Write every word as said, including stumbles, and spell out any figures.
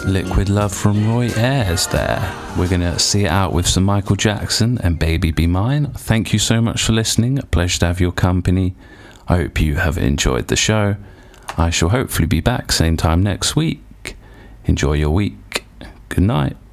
Liquid Love from Roy Ayers there. We're going to see it out with some Michael Jackson and Baby Be Mine. Thank you so much for listening. A pleasure to have your company. I hope you have enjoyed the show. I shall hopefully be back same time next week. Enjoy your week. Good night.